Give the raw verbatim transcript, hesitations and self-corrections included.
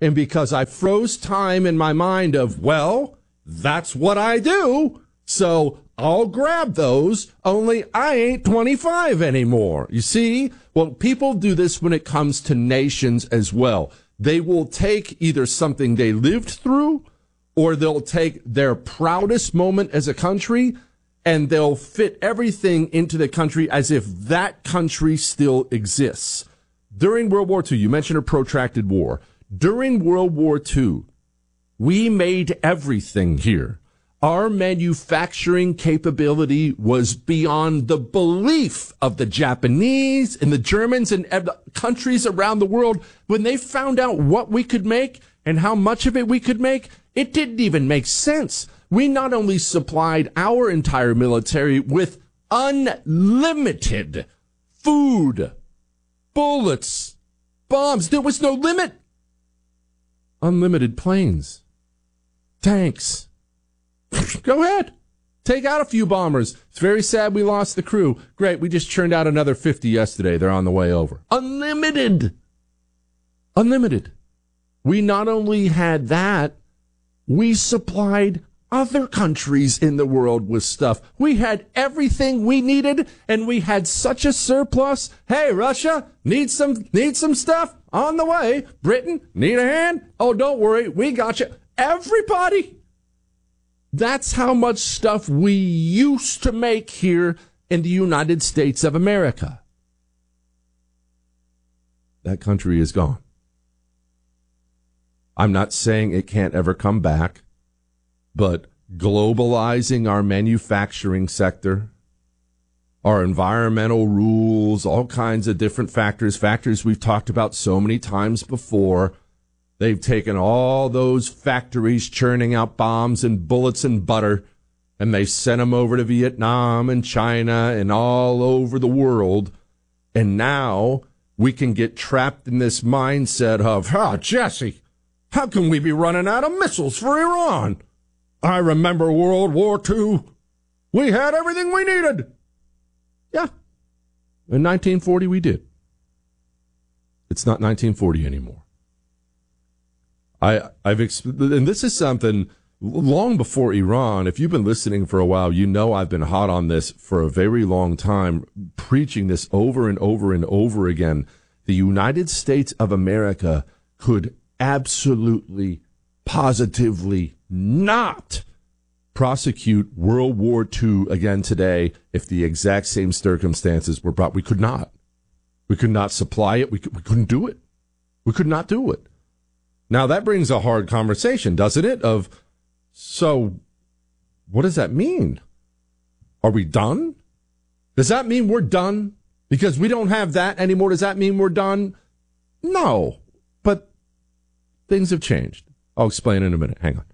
And because I froze time in my mind of, well, that's what I do, so I'll grab those, only I ain't twenty-five anymore. You see? Well, people do this when it comes to nations as well. They will take either something they lived through, or they'll take their proudest moment as a country, and they'll fit everything into the country as if that country still exists. During World War Two, you mentioned a protracted war. During World War Two, we made everything here. Our manufacturing capability was beyond the belief of the Japanese and the Germans and countries around the world. When they found out what we could make and how much of it we could make, it didn't even make sense. We not only supplied our entire military with unlimited food, bullets, bombs. There was no limit. Unlimited planes, tanks. Go ahead. Take out a few bombers. It's very sad we lost the crew. Great, we just churned out another fifty yesterday. They're on the way over. Unlimited. Unlimited. We not only had that, we supplied other countries in the world with stuff. We had everything we needed, and we had such a surplus. Hey, Russia, need some need some stuff? On the way. Britain, need a hand? Oh, don't worry, we got you. Everybody. That's how much stuff we used to make here in the United States of America. That country is gone. I'm not saying it can't ever come back, but globalizing our manufacturing sector, our environmental rules, all kinds of different factors, factors we've talked about so many times before. They've taken all those factories churning out bombs and bullets and butter, and they sent them over to Vietnam and China and all over the world. And now we can get trapped in this mindset of, oh, Jesse, how can we be running out of missiles for Iran? I remember World War Two. We had everything we needed. Yeah. In nineteen forty, we did. It's not nineteen forty anymore. I, I've exp- and this is something long before Iran. If you've been listening for a while, you know I've been hot on this for a very long time, preaching this over and over and over again. The United States of America could absolutely, positively not prosecute World War Two again today if the exact same circumstances were brought. We could not. We could not supply it. We, could, we couldn't do it. We could not do it. Now, that brings a hard conversation, doesn't it? Of, so, what does that mean? Are we done? Does that mean we're done? Because we don't have that anymore, does that mean we're done? No. But things have changed. I'll explain in a minute. Hang on.